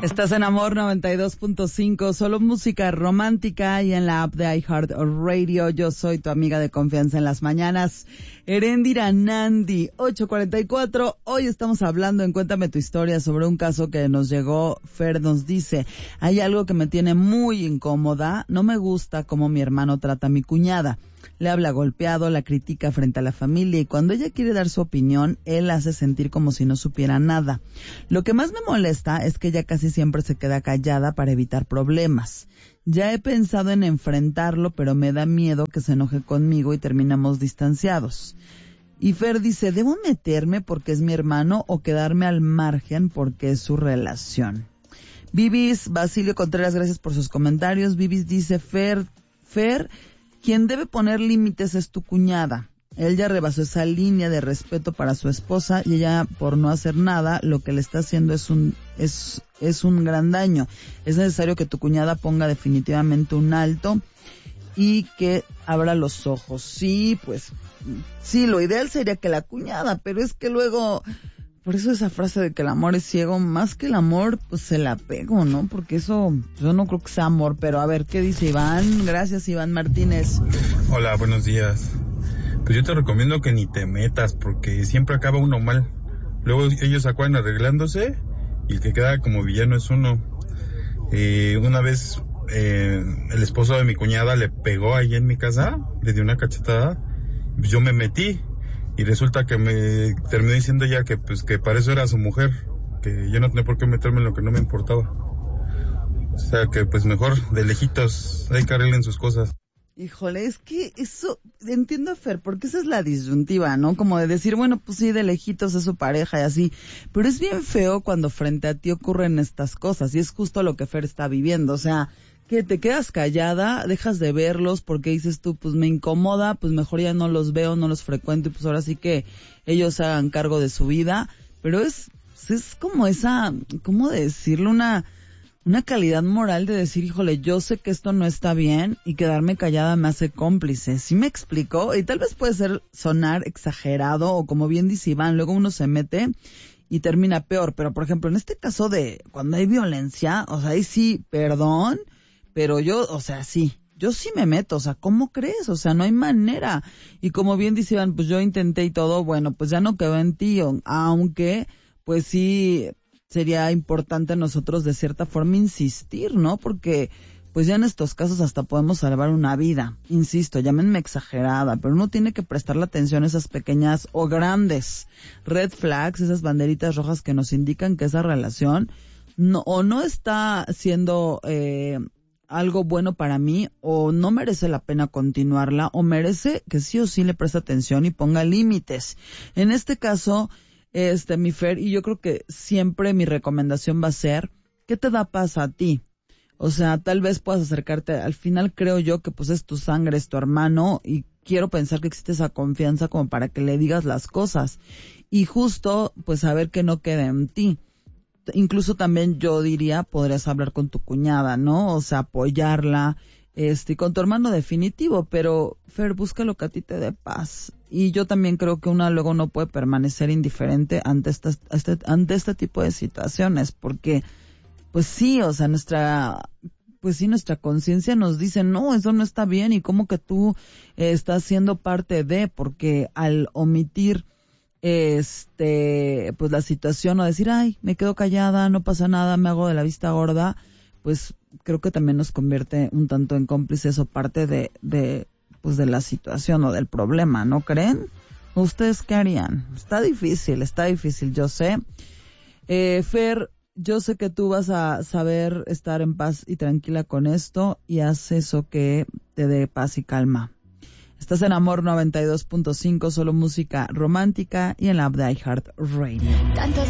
Estás en Amor 92.5, solo música romántica y en la app de iHeartRadio. Yo soy tu amiga de confianza en las mañanas, Eréndira Nandi, 8:44. Hoy estamos hablando en Cuéntame tu historia sobre un caso que nos llegó. Fer nos dice, hay algo que me tiene muy incómoda, no me gusta cómo mi hermano trata a mi cuñada. Le habla golpeado, la critica frente a la familia y cuando ella quiere dar su opinión, él hace sentir como si no supiera nada. Lo que más me molesta es que ella casi siempre se queda callada para evitar problemas. Ya he pensado en enfrentarlo, pero me da miedo que se enoje conmigo y terminamos distanciados. Y Fer dice, ¿debo meterme porque es mi hermano o quedarme al margen porque es su relación? Vivis, Basilio Contreras, gracias por sus comentarios. Vivis dice, Fer, quien debe poner límites es tu cuñada. Él ya rebasó esa línea de respeto para su esposa y ella, por no hacer nada, lo que le está haciendo es un gran daño. Es necesario que tu cuñada ponga definitivamente un alto y que abra los ojos. Sí, pues, sí, lo ideal sería que la cuñada, pero es que luego, por eso esa frase de que el amor es ciego, más que el amor, pues el apego, ¿no? Porque eso, yo no creo que sea amor, pero a ver, ¿qué dice Iván? Gracias, Iván Martínez. Hola, buenos días. Pues yo te recomiendo que ni te metas, porque siempre acaba uno mal. Luego ellos acaban arreglándose y el que queda como villano es uno. Una vez el esposo de mi cuñada le pegó ahí en mi casa, le dio una cachetada, yo me metí y resulta que me terminó diciendo ya que pues que para eso era su mujer, que yo no tenía por qué meterme en lo que no me importaba. O sea que pues mejor de lejitos, hay que arreglen sus cosas. Híjole, es que eso, entiendo a Fer, porque esa es la disyuntiva, ¿no? Como de decir, bueno, pues sí, de lejitos es su pareja y así, pero es bien feo cuando frente a ti ocurren estas cosas, y es justo lo que Fer está viviendo, o sea, que te quedas callada, dejas de verlos porque dices tú, pues me incomoda, pues mejor ya no los veo, no los frecuento, y pues ahora sí que ellos hagan cargo de su vida, pero es como esa, ¿cómo decirlo? Una calidad moral de decir, híjole, yo sé que esto no está bien y quedarme callada me hace cómplice. ¿Sí me explico? Y tal vez puede sonar exagerado o como bien dice Iván, luego uno se mete y termina peor. Pero, por ejemplo, en este caso de cuando hay violencia, o sea, ahí sí, perdón, pero yo sí me meto, o sea, ¿cómo crees? O sea, no hay manera. Y como bien dice Iván, pues yo intenté y todo, bueno, pues ya no quedó en ti, aunque, pues sí, sería importante nosotros de cierta forma insistir, ¿no? Porque pues ya en estos casos hasta podemos salvar una vida. Insisto, llámenme exagerada, pero uno tiene que prestarle atención a esas pequeñas o grandes red flags, esas banderitas rojas que nos indican que esa relación no está siendo algo bueno para mí, o no merece la pena continuarla, o merece que sí o sí le preste atención y ponga límites. En este caso, mi Fer, y yo creo que siempre mi recomendación va a ser, ¿qué te da paz a ti? O sea, tal vez puedas acercarte, al final creo yo que pues es tu sangre, es tu hermano, y quiero pensar que existe esa confianza como para que le digas las cosas, y justo, pues saber que no quede en ti. Incluso también yo diría, podrías hablar con tu cuñada, ¿no? O sea, apoyarla, y con tu hermano definitivo, pero Fer, busca lo que a ti te dé paz. Y yo también creo que una luego no puede permanecer indiferente ante este tipo de situaciones, porque pues sí, o sea, nuestra conciencia nos dice, no, eso no está bien, y cómo que tú estás siendo parte de, porque al omitir pues la situación o decir, ay, me quedo callada, no pasa nada, me hago de la vista gorda, pues creo que también nos convierte un tanto en cómplices o parte de la situación o del problema, ¿no creen? ¿Ustedes qué harían? Está difícil, yo sé. Fer, yo sé que tú vas a saber estar en paz y tranquila con esto, y haz eso que te dé paz y calma. Estás en Amor 92.5, solo música romántica y en la app de iHeartRadio. Tantas